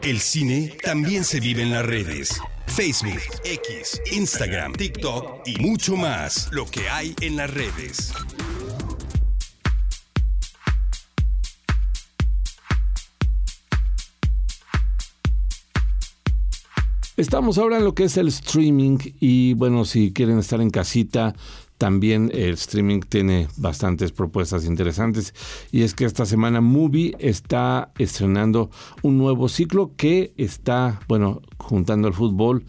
El cine también se vive en las redes. Facebook, X, Instagram, TikTok y mucho más. Lo que hay en las redes. Estamos ahora en lo que es el streaming y bueno, si quieren estar en casita, también el streaming tiene bastantes propuestas interesantes y es que esta semana Movie está estrenando un nuevo ciclo que está, bueno, juntando el fútbol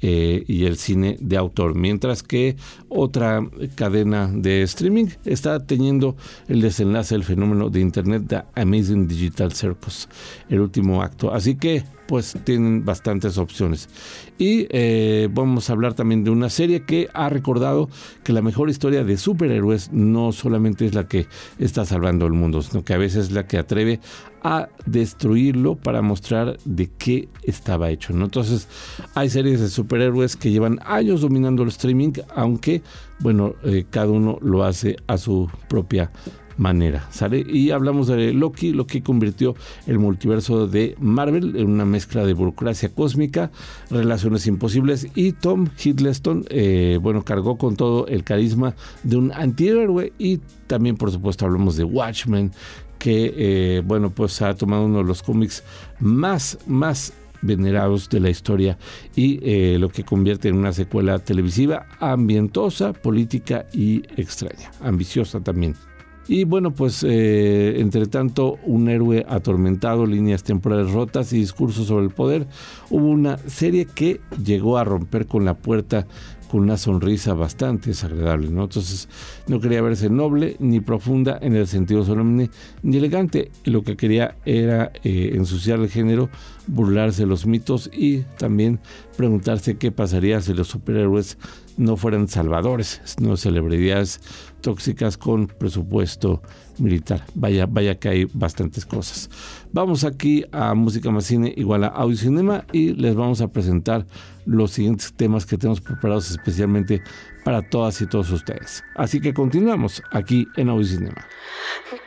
y el cine de autor, mientras que otra cadena de streaming está teniendo el desenlace del fenómeno de Internet, The Amazing Digital Circus, el último acto. Así que pues tienen bastantes opciones. Y vamos a hablar también de una serie que ha recordado que la mejor historia de superhéroes no solamente es la que está salvando el mundo, sino que a veces es la que atreve a destruirlo para mostrar de qué estaba hecho, ¿no? Entonces, hay series de superhéroes que llevan años dominando el streaming, aunque, bueno, cada uno lo hace a su propia manera, ¿sale? Y hablamos de Loki. Loki convirtió el multiverso de Marvel en una mezcla de burocracia cósmica, relaciones imposibles, y Tom Hiddleston, bueno, cargó con todo el carisma de un antihéroe. Y también, por supuesto, hablamos de Watchmen, que, bueno, pues ha tomado uno de los cómics más venerados de la historia y lo que convierte en una secuela televisiva ambientosa, política y extraña, ambiciosa también. Y bueno, pues entre tanto, un héroe atormentado, líneas temporales rotas y discursos sobre el poder, hubo una serie que llegó a romper con la puerta con una sonrisa bastante desagradable, ¿no? Entonces, no quería verse noble ni profunda en el sentido solemne ni elegante. Lo que quería era ensuciar el género, burlarse de los mitos y también preguntarse qué pasaría si los superhéroes no fueran salvadores, sino celebridades tóxicas con presupuesto militar. Vaya que hay bastantes cosas. Vamos aquí a Música Más Cine igual a Audio Cinema y les vamos a presentar los siguientes temas que tenemos preparados especialmente para todas y todos ustedes. Así que continuamos aquí en Audio Cinema.